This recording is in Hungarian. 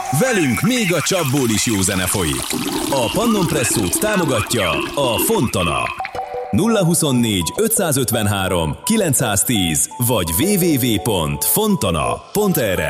Velünk még a csapból is jó zene folyik. A Pannon Presszót támogatja a Fontana. 024 553 910 vagy www.fontana.rs